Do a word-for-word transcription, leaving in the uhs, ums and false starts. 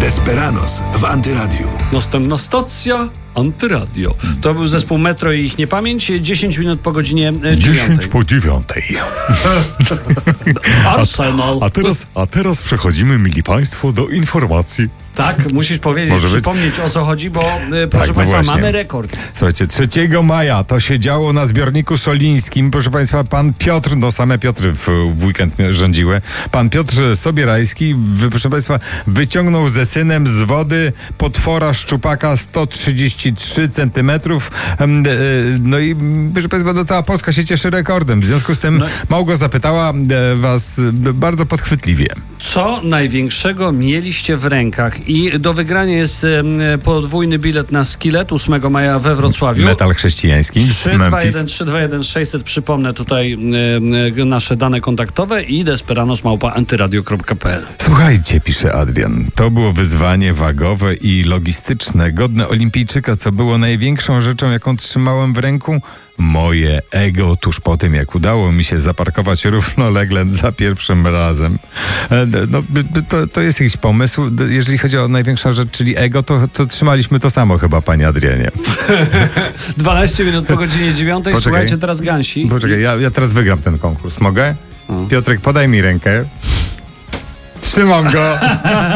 Desperanos w Antyradiu. Następna stacja Antyradio. To był zespół Metro i ich niepamięć. dziesięć minut po godzinie dziewiątej. dziesięć po dziewiątej. Arsenal. A, a, teraz, a teraz przechodzimy, mili Państwo, do informacji. Tak, musisz powiedzieć, Może być? przypomnieć o co chodzi, bo y, proszę no Państwa, właśnie. mamy rekord. Słuchajcie, trzeciego maja to się działo na zbiorniku solińskim. Proszę Państwa, pan Piotr, no same Piotry w, w weekend rządziły. Pan Piotr Sobierajski, wy, proszę Państwa, wyciągnął ze synem z wody potwora szczupaka sto trzydzieści trzy centymetrów. No i proszę Państwa, no cała Polska się cieszy rekordem. W związku z tym No. Małgo zapytała e, Was bardzo podchwytliwie. Co największego mieliście w rękach? I do wygrania jest e, podwójny bilet na Skillet ósmego maja we Wrocławiu. Metal chrześcijański z trzy dwa Memphis. jeden trzy dwa jeden sześćset. Przypomnę tutaj e, e, nasze dane kontaktowe i desperanos małpa antyradio kropka pe el. Słuchajcie, pisze Adrian, to było wyzwanie wagowe i logistyczne, godne olimpijczyka, co było największą rzeczą, jaką trzymałem w ręku. Moje ego tuż po tym, jak udało mi się zaparkować równolegle za pierwszym razem. No, to, to jest jakiś pomysł. Jeżeli chodzi o największą rzecz, czyli ego, to, to trzymaliśmy to samo chyba, panie Adrianie. dwanaście minut po godzinie dziewiątej. Poczekaj. Słuchajcie teraz Gansi. Poczekaj, ja, ja teraz wygram ten konkurs. Mogę? No. Piotrek, podaj mi rękę. Trzymam go.